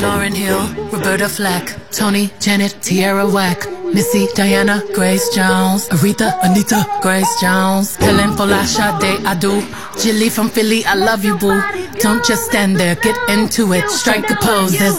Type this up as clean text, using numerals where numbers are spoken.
Lauryn Hill, Roberta Flack, Tony, Janet, Tierra Whack, Missy, Diana, Grace Jones, Aretha, Anita, Grace Jones, Helen Folasha, Sade, I do, Jilly from Philly, I love you, boo. Don't just stand there, get into it, strike a pose. There's